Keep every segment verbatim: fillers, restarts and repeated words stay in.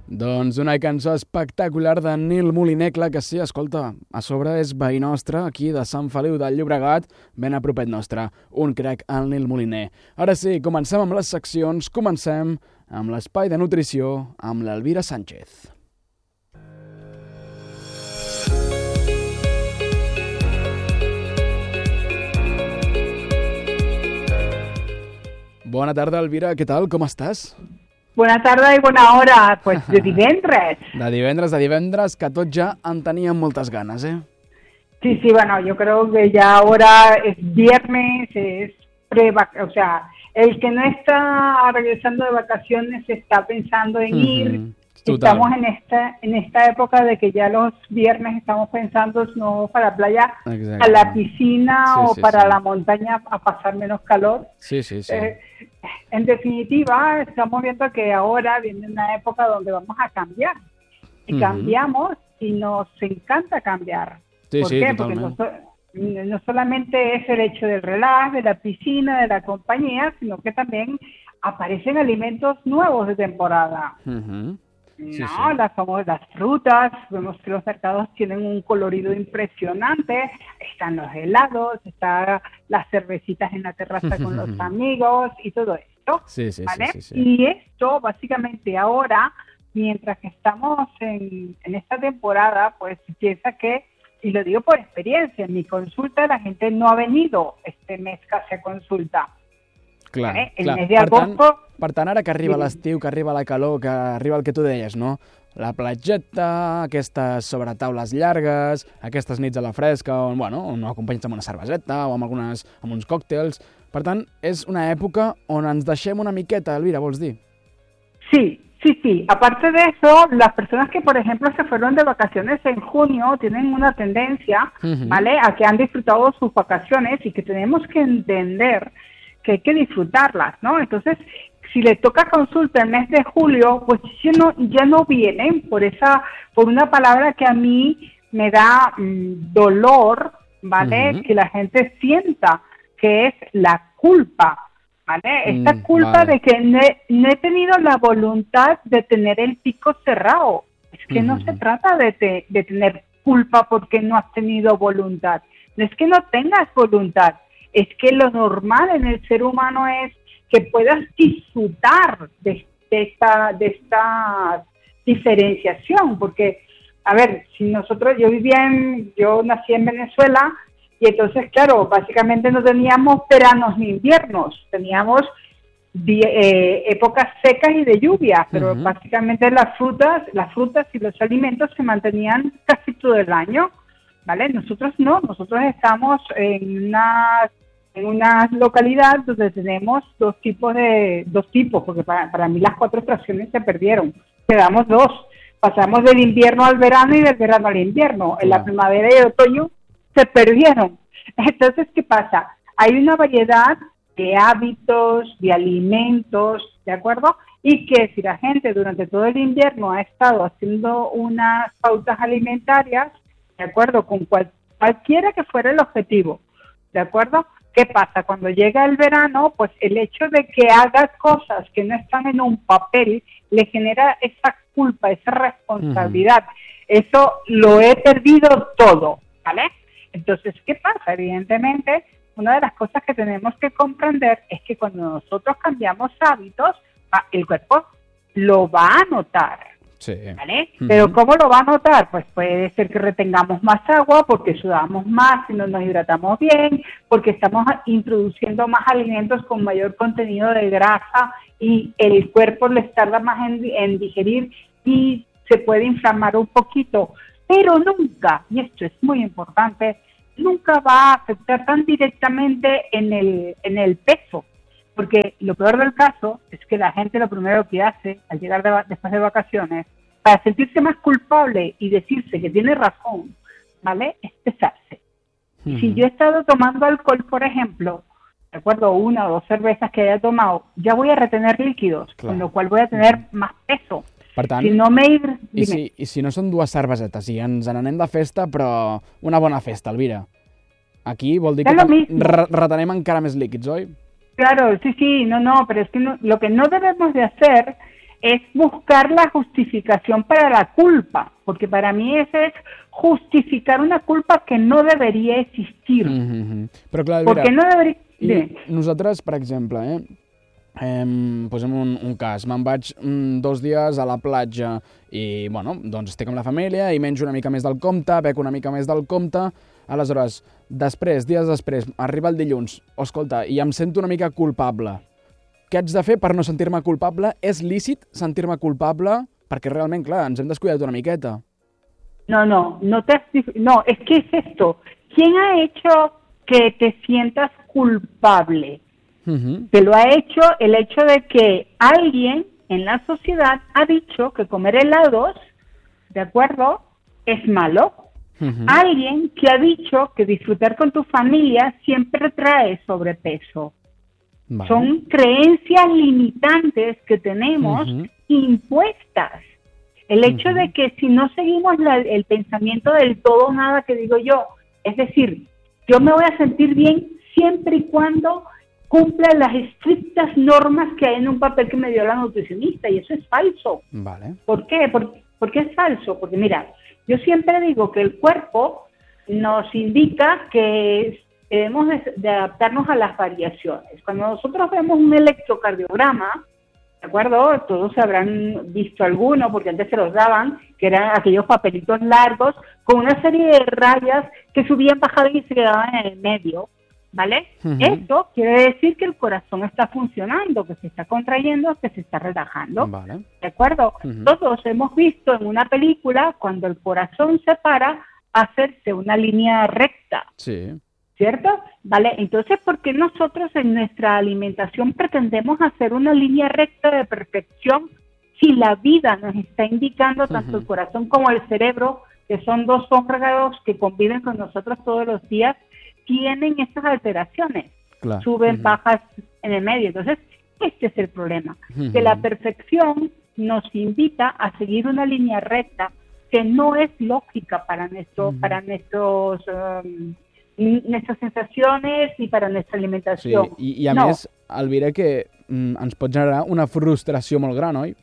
Doncs una cançó espectacular de Nil Moliner, clar que sí, escolta, a sobre és veí nostre, aquí de Sant Feliu del Llobregat, ben a propet nostre, un crec al Nil Moliner. Ara sí, comencem amb les seccions, comencem amb l'espai de nutrició amb l'Elvira Sánchez. Bona tarda, Elvira, què tal, com estàs? Bona tarda i bona hora, pues de divendres. De divendres, de divendres, que tots ja en teníem moltes ganes, ¿eh? Sí, sí, bueno, yo creo que ya ahora es viernes, es pre o sea, el que no está regresando de vacaciones está pensando en ir. Uh-huh. Estamos en esta en esta época de que ya los viernes estamos pensando no para la playa, exacto, a la piscina sí, o sí, para sí. la montaña a pasar menos calor. Sí, sí, sí. Eh, en definitiva, estamos viendo que ahora viene una época donde vamos a cambiar. Y uh-huh. cambiamos y nos encanta cambiar. Sí, ¿Por sí, qué? totalmente. Porque no, no solamente es el hecho del relax, de la piscina, de la compañía, sino que también aparecen alimentos nuevos de temporada. Uh-huh. Sí, no, sí. las famosas frutas, vemos que los mercados tienen un colorido impresionante, están los helados, están las cervecitas en la terraza con los amigos y todo esto, sí, sí, ¿vale? Sí, sí, sí. Y esto básicamente ahora, mientras que estamos en, en esta temporada, pues piensa que, y lo digo por experiencia, en mi consulta la gente no ha venido este mes casi a consulta. Clar, eh? El clar. mes de per, agosto, tant, per tant, ara que arriba sí. l'estiu, que arriba la calor, que arriba el que tu deies, no? La platgeta, aquestes sobretaules llargues, aquestes nits a la fresca, on, bueno, on ho acompanyes amb una cerveseta o amb, algunes, amb uns còctels. Per tant, és una època on ens deixem una miqueta, Elvira, vols dir? Sí, sí, sí. Aparte de eso, las personas que, por ejemplo, se fueron de vacaciones en junio tienen una tendencia, uh-huh. ¿vale?, a que han disfrutado sus vacaciones y que tenemos que entender que hay que disfrutarlas, ¿no? Entonces, si le toca consulta el mes de julio, pues ya no, ya no vienen por esa, por una palabra que a mí me da mmm, dolor, ¿vale? Uh-huh. Que la gente sienta, que es la culpa, ¿vale? Esta mm, culpa vale. de que no he, no he tenido la voluntad de tener el pico cerrado. Es que uh-huh. no se trata de, te, de tener culpa porque no has tenido voluntad. No es que no tengas voluntad. Es que lo normal en el ser humano es que puedas disfrutar de, de, esta, de esta diferenciación, porque, a ver, si nosotros, yo vivía en, yo nací en Venezuela, y entonces, claro, básicamente no teníamos veranos ni inviernos, teníamos die, eh, épocas secas y de lluvia, pero uh-huh. básicamente las frutas, las frutas y los alimentos se mantenían casi todo el año, ¿vale? Nosotros no, nosotros estamos en una en una localidad donde tenemos dos tipos de dos tipos, porque para, para mí las cuatro estaciones se perdieron. Quedamos dos. Pasamos del invierno al verano y del verano al invierno. En la primavera y el otoño se perdieron. Entonces, ¿qué pasa? Hay una variedad de hábitos, de alimentos, ¿de acuerdo? Y que si la gente durante todo el invierno ha estado haciendo unas pautas alimentarias, ¿de acuerdo? Con cual, cualquiera que fuera el objetivo, ¿de acuerdo? ¿Qué pasa? Cuando llega el verano, pues el hecho de que hagas cosas que no están en un papel le genera esa culpa, esa responsabilidad. Uh-huh. Eso lo he perdido todo, ¿vale? Entonces, ¿qué pasa? Evidentemente, una de las cosas que tenemos que comprender es que cuando nosotros cambiamos hábitos, el cuerpo lo va a notar. Sí. ¿Vale? Uh-huh. Pero ¿cómo lo va a notar? Pues puede ser que retengamos más agua porque sudamos más y no nos hidratamos bien, porque estamos introduciendo más alimentos con mayor contenido de grasa y el cuerpo les tarda más en, en digerir y se puede inflamar un poquito, pero nunca, y esto es muy importante, nunca va a afectar tan directamente en el, en el peso. Porque lo peor del caso es que la gente lo primero que hace al llegar de, después de vacaciones, para sentirse más culpable y decirse que tiene razón, ¿vale?, es pesarse. Uh-huh. Si yo he estado tomando alcohol, por ejemplo, recuerdo una o dos cervezas que haya tomado, ya voy a retener líquidos, clar, con lo cual voy a tener más peso. Per tant, si no me... i, si, i si no són dues cervesetes i ens n'anem de festa, però una bona festa, Elvira. Aquí vol dir que re retenem encara més líquids, oi? Claro, sí, sí, no, no, pero es que no, lo que no debemos de hacer es buscar la justificación para la culpa, porque para mí eso es justificar una culpa que no debería existir. Mm-hmm. Però clar, Perquè no deberia... I nosaltres, per exemple, eh, eh, posem un, un cas, me'n vaig mm, dos dies a la platja i, bueno, doncs estic amb la família i menjo una mica més del compte, bec una mica més del compte, aleshores, després, dies després, arriba el dilluns, escolta, i em sento una mica culpable. Què haig de fer per no sentir-me culpable? És lícit sentir-me culpable? Perquè realment, clar, ens hem descuidat una miqueta. No, no, no te... No, es que es esto. ¿Quién ha hecho que te sientas culpable? Uh-huh. Te lo ha hecho el hecho de que alguien en la sociedad ha dicho que comer helados, ¿de acuerdo?, es malo. Uh-huh. Alguien que ha dicho que disfrutar con tu familia siempre trae sobrepeso. Vale. Son creencias limitantes que tenemos uh-huh. impuestas. El hecho uh-huh. de que si no seguimos la, el pensamiento del todo nada que digo yo, es decir, yo me voy a sentir bien siempre y cuando cumpla las estrictas normas que hay en un papel que me dio la nutricionista, y eso es falso. Vale. ¿Por qué? ¿Por, ¿por qué es falso? Porque mira, yo siempre digo que el cuerpo nos indica que debemos de, de adaptarnos a las variaciones. Cuando nosotros vemos un electrocardiograma, ¿de acuerdo? Todos habrán visto alguno, porque antes se los daban, que eran aquellos papelitos largos con una serie de rayas que subían, bajaban y se quedaban en el medio, ¿vale? Uh-huh. Esto quiere decir que el corazón está funcionando, que se está contrayendo, que se está relajando, vale. ¿De acuerdo? Uh-huh. Todos hemos visto en una película cuando el corazón se para, hacerse una línea recta. Sí. ¿Cierto? Vale, entonces, ¿por qué nosotros en nuestra alimentación pretendemos hacer una línea recta de perfección si la vida nos está indicando, tanto uh-huh. el corazón como el cerebro, que son dos órganos que conviven con nosotros todos los días, tienen estas alteraciones? Claro. Suben, uh-huh. bajas en el medio. Entonces, este es el problema, uh-huh. que la perfección nos invita a seguir una línea recta que no es lógica para, nuestro, uh-huh. para nuestros... Um, nuestras sensaciones y para nuestra alimentación. Sí, i, i a no. més, Elvira, que mm, ens pot generar una frustració molt gran, oi?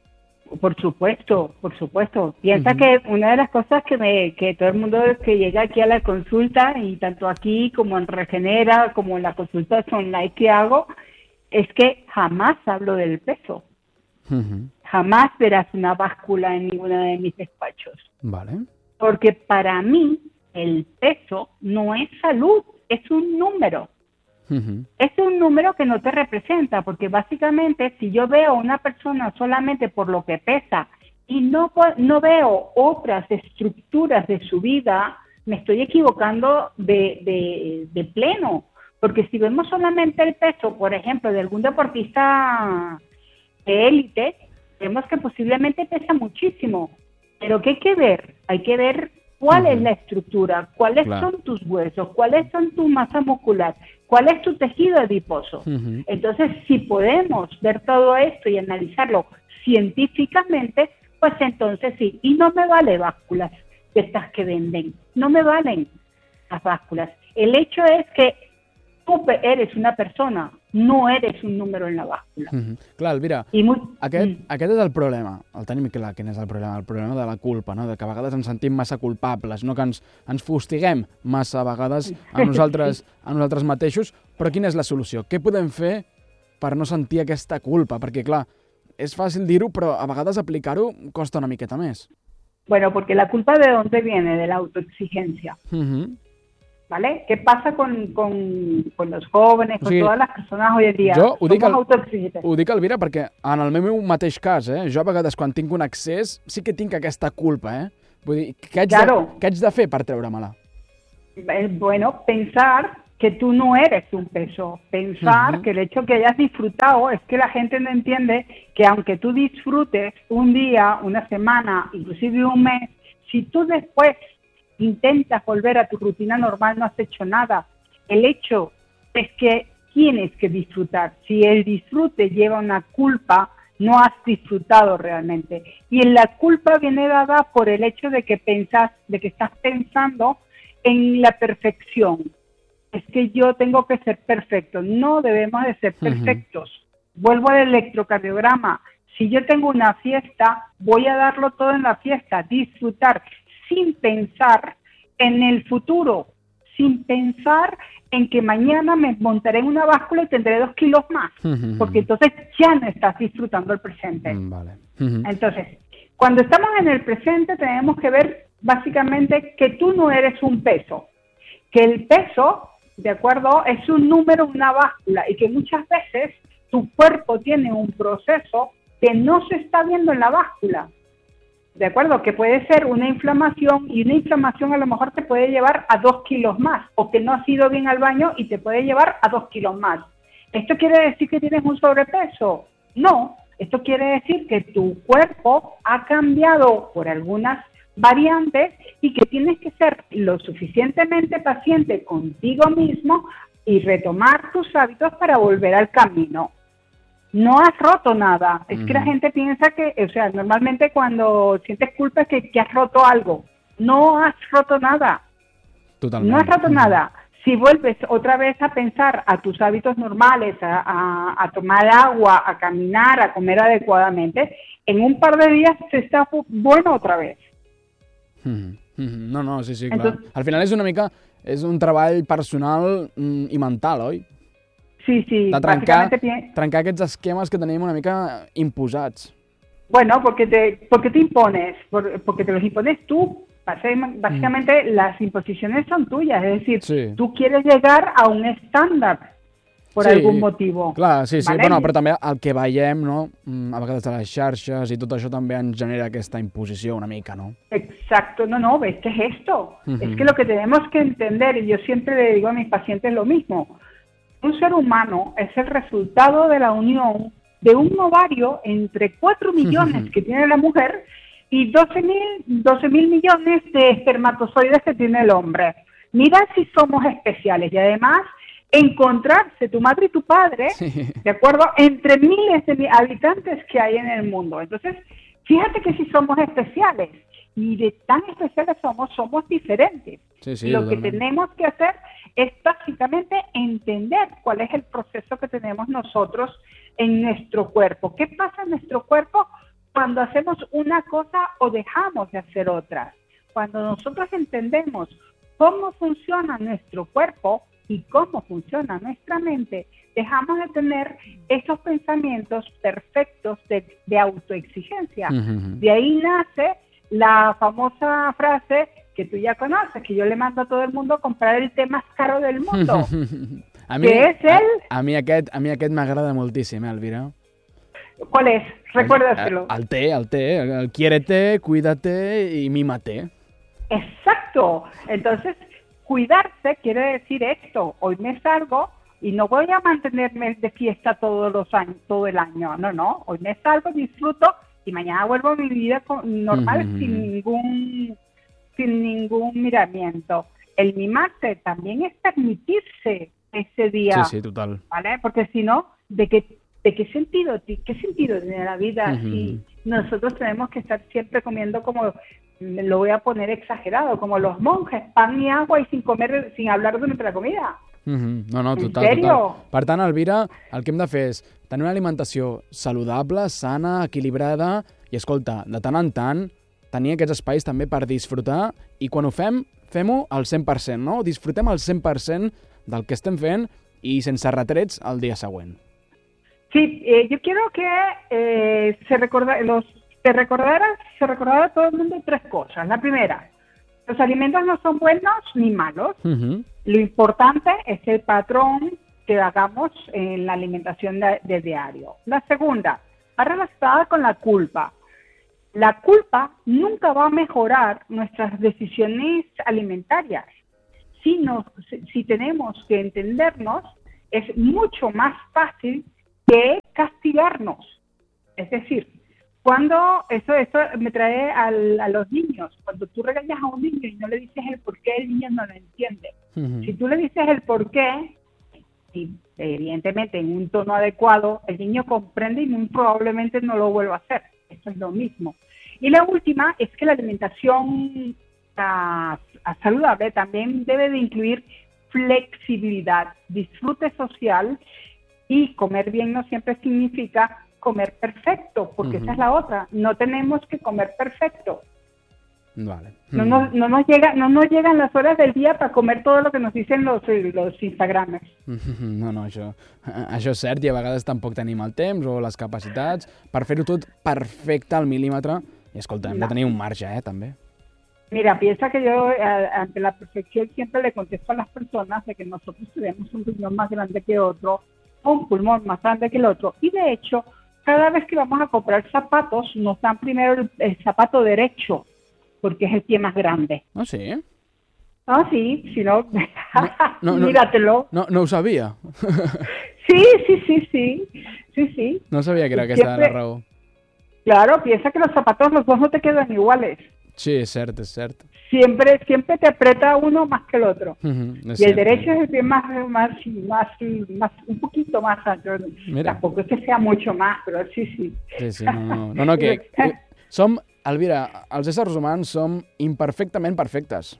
Por supuesto, por supuesto. Piensa uh-huh. que una de las cosas que me que todo el mundo que llega aquí a la consulta, y tanto aquí como en Regenera, como en las consultas online que hago, es que jamás hablo del peso. Uh-huh. Jamás verás una báscula en ninguno de mis despachos. Vale. Porque para mí el peso no es salud, es un número. Uh-huh. Es un número que no te representa, porque básicamente si yo veo a una persona solamente por lo que pesa y no, no veo otras estructuras de su vida, me estoy equivocando de, de, de pleno. Porque si vemos solamente el peso, por ejemplo, de algún deportista de élite, vemos que posiblemente pesa muchísimo. Pero ¿qué hay que ver? Hay que ver cuál uh-huh. es la estructura, cuáles claro. son tus huesos, cuáles son tu masa muscular, cuál es tu tejido adiposo. Uh-huh. Entonces, si podemos ver todo esto y analizarlo científicamente, pues entonces sí. Y no me vale básculas de estas que venden, no me valen las básculas. El hecho es que tú eres una persona, no eres un número en la bàscula. Mm-hmm. Clar, Elvira, muy... aquest, mm. aquest és el problema. El tenim clar, quin és el problema? El problema de la culpa, no? De que a vegades ens sentim massa culpables, no? Que ens, ens fustiguem massa a vegades a nosaltres, a nosaltres mateixos. Però quina és la solució? Què podem fer per no sentir aquesta culpa? Perquè, clar, és fàcil dir-ho, però a vegades aplicar-ho costa una miqueta més. Bueno, porque la culpa ¿de dónde viene? De la autoexigencia. Mm-hmm. ¿Vale? ¿Qué pasa con, con, con los jóvenes, con o sigui, todas las personas hoy en día? Jo ho dic, ho dic, Elvira, perquè en el meu mateix cas, eh, jo a vegades quan tinc un excés sí que tinc aquesta culpa, eh? Vull dir, què haig, claro. de, què haig de fer per treure-me-la? Bueno, pensar que tú no eres un peso. Pensar uh-huh. que el hecho que hayas disfrutado, es que la gente no entiende que aunque tú disfrutes un día, una semana, inclusive un mes, si tú después intentas volver a tu rutina normal, no has hecho nada. El hecho es que tienes que disfrutar. Si el disfrute lleva una culpa, no has disfrutado realmente. Y la culpa viene dada por el hecho de que pensás, de que estás pensando en la perfección. Es que yo tengo que ser perfecto. No debemos de ser perfectos. Uh-huh. Vuelvo al electrocardiograma. Si yo tengo una fiesta, voy a darlo todo en la fiesta, disfrutar, sin pensar en el futuro, sin pensar en que mañana me montaré en una báscula y tendré dos kilos más, porque entonces ya no estás disfrutando el presente. Vale. Entonces, cuando estamos en el presente tenemos que ver básicamente que tú no eres un peso, que el peso, de acuerdo, es un número, una báscula, y que muchas veces tu cuerpo tiene un proceso que no se está viendo en la báscula, de acuerdo, que puede ser una inflamación, y una inflamación a lo mejor te puede llevar a dos kilos más, o que no has ido bien al baño y te puede llevar a dos kilos más. ¿Esto quiere decir que tienes un sobrepeso? No, esto quiere decir que tu cuerpo ha cambiado por algunas variantes y que tienes que ser lo suficientemente paciente contigo mismo y retomar tus hábitos para volver al camino. No has roto nada. Es uh-huh. que la gente piensa que, o sea, normalmente cuando sientes culpa es que, que has roto algo. No has roto nada. Totalmente. No has roto uh-huh. nada. Si vuelves otra vez a pensar a tus hábitos normales, a, a, a tomar agua, a caminar, a comer adecuadamente, en un par de días se está bueno otra vez. Uh-huh. Uh-huh. No, no, sí, sí, clar. Entonces, al final és una mica, és un treball personal mm, i mental, oi? Sí, sí. De trencar, trencar aquests esquemas que tenim una mica imposats. Bueno, porque te, porque te impones, porque te los impones tú. Básicamente mm. las imposiciones son tuyas, es decir, sí. tú quieres llegar a un estándar por sí, algun motiu. Clar, sí, sí, ¿vale? Bueno, però també el que veiem, no? A vegades a les xarxes i tot això també ens genera aquesta imposició una mica, ¿no? Exacto, no, no, ves que es esto. Uh-huh. Es que lo que tenemos que entender, y yo siempre le digo a mis pacientes lo mismo, un ser humano es el resultado de la unión de un ovario entre cuatro millones uh-huh. que tiene la mujer y doce mil millones de espermatozoides que tiene el hombre. Mira si somos especiales y además encontrarse tu madre y tu padre, sí. ¿de acuerdo? Entre miles de habitantes que hay en el mundo. Entonces, fíjate que si somos especiales y de tan especiales somos, somos diferentes. Sí, sí, Lo totalmente. que tenemos que hacer es básicamente entender cuál es el proceso que tenemos nosotros en nuestro cuerpo. ¿Qué pasa en nuestro cuerpo cuando hacemos una cosa o dejamos de hacer otra? Cuando nosotros entendemos cómo funciona nuestro cuerpo y cómo funciona nuestra mente, dejamos de tener esos pensamientos perfectos de, de autoexigencia. Uh-huh. De ahí nace la famosa frase que tú ya conoces, que yo le mando a todo el mundo a comprar el té más caro del mundo. a mi, que es el... A, a mi aquest, a mi aquest m'agrada moltíssim, eh, Elvira? ¿Cuál es? Recuérdaselo. El, el té, el té. El quiérete, cuídate y mímate. Exacto. Entonces, cuidarse quiere decir esto. Hoy me salgo y no voy a mantenerme de fiesta todos los años, todo el año. No, no. Hoy me salgo, disfruto y mañana vuelvo a mi vida normal mm-hmm. sin ningún, sin ningún miramiento. El mimarse también es permitirse ese día. Sí, sí, total. ¿Vale? Porque si no, ¿de qué, de qué sentido, qué sentido tiene la vida mm-hmm. si nosotros tenemos que estar siempre comiendo como, lo voy a poner exagerado, como los monjes, pan y agua y sin comer, sin hablar durante la comida? Mm-hmm. No, no, total, ¿En serio? total. Per tant, Elvira, el que hem de fer és tenir una alimentació saludable, sana, equilibrada i, escolta, de tant en tant, tenir aquests espais també per disfrutar i quan ho fem, fem-ho al cent per cent, no? Disfrutem al cent per cent del que estem fent i sense retrets el dia següent. Sí, eh, yo quiero que eh, se recorda, los, se recordara, se recordara a todo el mundo tres cosas. La primera, los alimentos no son buenos ni malos. Uh-huh. Lo importante es el patrón que hagamos en la alimentación de, de diario. La segunda, va relacionada con la culpa. La culpa nunca va a mejorar nuestras decisiones alimentarias. Si, nos, si tenemos que entendernos, es mucho más fácil que castigarnos. Es decir, cuando eso, eso me trae al, a los niños, cuando tú regañas a un niño y no le dices el por qué, el niño no lo entiende. Uh-huh. Si tú le dices el por qué, y evidentemente en un tono adecuado, el niño comprende y muy probablemente no lo vuelva a hacer. Eso es lo mismo. Y la última es que la alimentación a, a saludable también debe de incluir flexibilidad, disfrute social, y comer bien no siempre significa comer perfecto, porque uh-huh. esa es la otra, no tenemos que comer perfecto. Vale. No, nos, no, nos llega, no nos llegan las horas del dia per comer tot el que nos dicen los, los Instagramers. No, no, això, això és cert, i a vegades tampoc tenim el temps o les capacitats per fer-ho tot perfecte al mil·límetre. I escolta, hem no. de tenir un marge, eh, també. Mira, piensa que yo eh, ante la perfección siempre le contesto a las personas de que nosotros tenemos un riñón más grande que otro, un pulmón más grande que el otro, y de hecho, cada vez que vamos a comprar zapatos, nos dan primero el, el zapato derecho, porque es el pie más grande. ¿Ah, sí? Ah, sí, si no, no, no míratelo. No, no ho sabia. Sí, sí, sí, sí, sí, sí. No sabia que era aquesta siempre, la raó. Claro, piensa que los zapatos los dos no te quedan iguales. Sí, es cert, es cert. Siempre, siempre te aprieta uno más que el otro. Uh-huh, y el cert, derecho es el pie más, más, más, más, un poquito más ancho. Mira. Tampoco es que sea mucho más, pero sí, sí. Sí, sí, no, no, no, no que... som, Elvira, els éssers humans som imperfectament perfectes.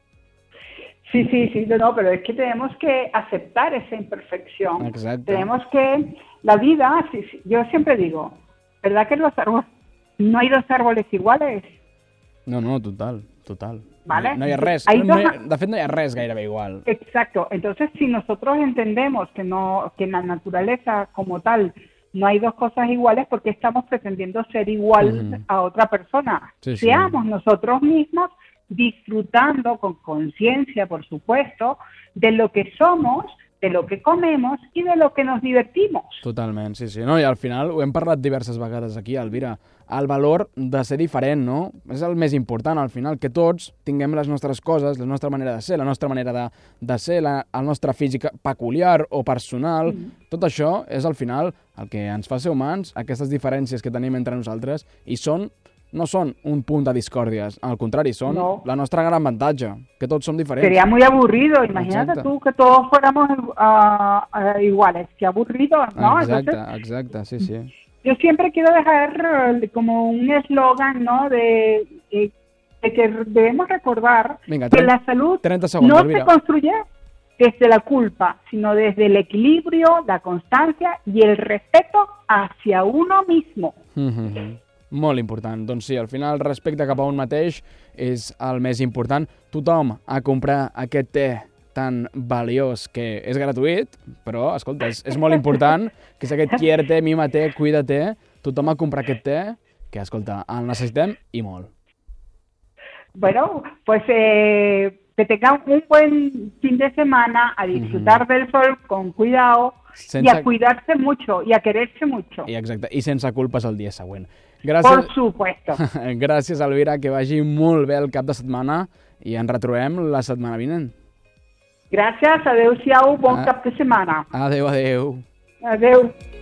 Sí, sí, sí, no, no, pero es que tenemos que aceptar esa imperfección. Exacto. Tenemos que, la vida, sí, sí, yo siempre digo, ¿verdad que los árboles, no hay dos árboles iguales? No, no, total, total. ¿Vale? No hi ha res, hay no dos... hi ha, de fet no hi ha res gairebé igual. Exacto, entonces si nosotros entendemos que no, que en la naturaleza como tal no hay dos cosas iguales, porque estamos pretendiendo ser igual uh-huh. a otra persona. Sí, sí. Seamos nosotros mismos disfrutando con conciencia, por supuesto, de lo que somos, de lo que comemos i de lo que nos divertimos. Totalment, sí, sí. No, i al final ho hem parlat diverses vegades aquí, Elvira, el valor de ser diferent, no? És el més important, al final, que tots tinguem les nostres coses, la nostra manera de ser, la nostra manera de, de ser, la, el nostre físic peculiar o personal. Mm. Tot això és, al final, el que ens fa ser humans, aquestes diferències que tenim entre nosaltres, i són no son un punt de discòrdies, al contrari, son no. la nostra gran avantatge, que tots som diferents. Sería muy aburrido, imagínate Exacte. tú que todos fuéramos uh, uh, iguales, qué aburrido, ¿no? Exacte, Entonces, exacte, sí, sí. Yo siempre quiero dejar uh, como un eslogan, ¿no?, de, de, de que debemos recordar Venga, que la salud segundos, no Elvira. se construye desde la culpa, sino desde el equilibrio, la constancia y el respeto hacia uno mismo. Mm-hmm. Molt important. Doncs sí, al final el respecte cap a un mateix és el més important. Tothom a comprar aquest te tan valiós que és gratuït, però, escolta, és, és molt important que és aquest quierte, mímate, cuídate, tothom a comprar aquest te, que, escolta, el necessitem i molt. Bueno, pues eh, que tengan un buen fin de semana, a disfrutar mm-hmm. del sol con cuidado sense... y a cuidarse mucho y a quererse mucho. I exacte, i sense culpes el dia següent. Gràcies... Por supuesto. Gràcies, Elvira, que vagi molt bé el cap de setmana i ens retrobem la setmana vinent. Gràcies, adeu-siau, bon ah. cap de setmana. Adeu, adeu. Adeu.